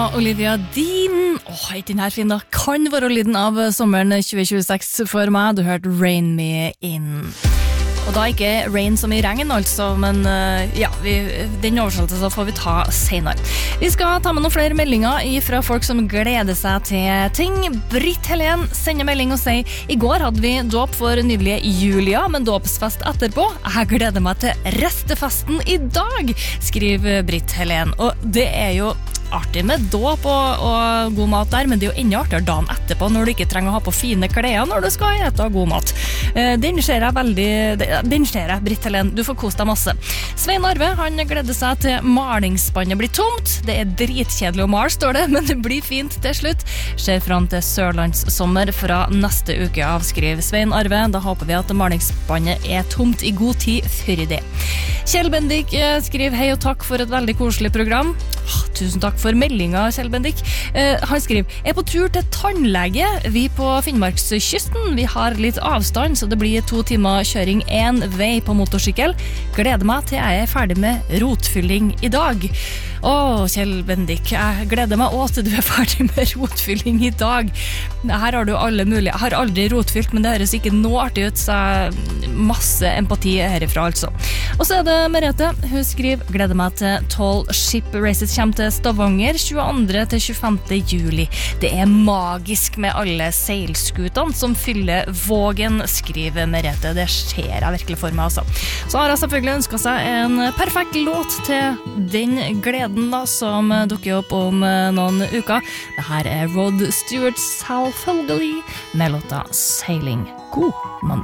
og Olivia Dean. Ikke den her fin da. Kan være lyden av sommeren 2026 for meg. Du hørte Rain Me In. Og da ikke rain som i regn altså, men ja, den oversettelsen får vi ta senere. Vi skal ta med noen flere meldinger fra folk som gleder seg til ting. Britt Helen sender melding og sier: I går hadde vi dåp for nydelige Julia, men dåpsfest etterpå. Jeg gleder meg til restefesten i dag, skriver Britt Helen. Og det jo artig med dåp og god mat der, men det jo enda artigere dagen etterpå når du ikke trenger å ha på fine klær når du skal ete god mat. Den ser jeg, Britt Helen. Du får kose deg masse. Svein Arve, han gleder seg til malingsspannet blir tomt. Det dritkjedelig å male, står det, men det blir fint til slutt. Ser frem til Sørlandssommer fra neste uke av, skriver Svein Arve. Da håper vi at malingsspannet tomt i god tid før det. Kjell Bendik skriver: hei og takk for et veldig koselig program. Tusen takk for meldinga, Kjell Bendik. Han skriver: på tur til tannlege. Vi på Finnmarkskysten. Vi har litt avstand, så det blir 2 timer kjøring en vei på motorsykkel. Gleder meg til jeg ferdig med rotfylling i dag. Kjell Bendik, jeg gleder meg også til du ferdig med rotfylling i dag. Her har du alle mulige. Jeg har aldri rotfylt, men det høres ikke noe artig ut, så masse empati herifra altså. Og så det Merete. Hun skriver: gleder meg til 12 Ship Races kommer til Stavanger 22. til 25. juli. Det magisk med alle seilskutene som fyller Vågen, skriver Merete. Det ser jeg virkelig for meg altså. Så har jeg selvfølgelig ønsket seg en perfekt låt til den gleden da, som dukker opp om noen uker. Dette Rod Stewart Salfogely med låta Sailing. God mandag.